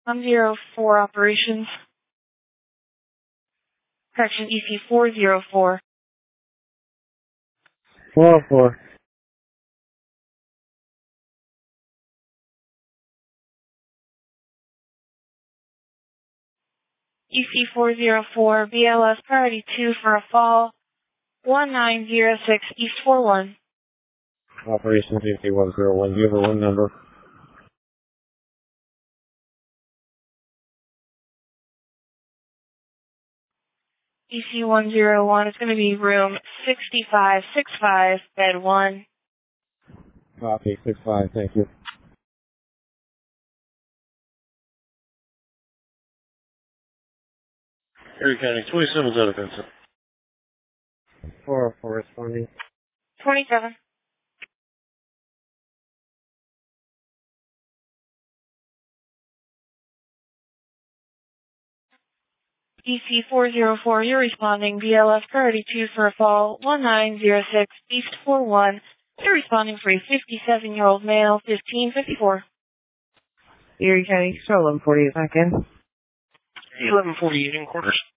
104 operations. Correction, EC 404. 404. EC 404, BLS priority 2 for a fall, 1906 East 41. Operations EC 101. Do you have a room number? EC 101 is going to be room 6565, bed 1. Copy, 65, thank you. Erie County, 27's out of Vincent. 404 responding. 27. EC 404, you're responding. BLS priority 2 for a fall, 1906 East 41. You're responding for a 57-year-old male, 1554. Erie County, Control 1148 back in. 1148 in quarters.